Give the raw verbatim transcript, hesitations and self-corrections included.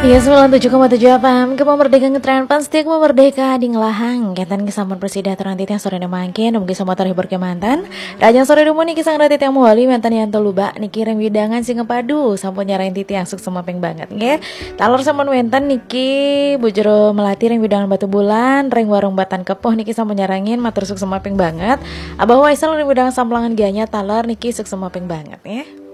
Iya sembilan puluh tujuh koma tujuh F M Kemerdekaan ngetren pasti merdeka di ngelahang Ketan kesampun presida terantit yang sore nemangkin Mungkin sama terhibur ke mantan Rajang sore dumu niki sang ratit yang muali mantan yang teluba Niki reng widangan sing ngepadu Sampun nyarain titi yang suk semaping banget nge Talor sampun wentan niki bujero melati reng widangan batu bulan Reng warung batan kepoh niki sampun nyarangin matur suk semaping banget Abah Waisal reng widangan samplangan gianya talor niki suk semaping banget ya.